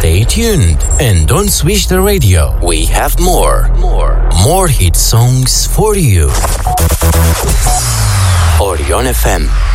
Stay tuned and don't switch the radio. We have more hit songs for you. Orion FM.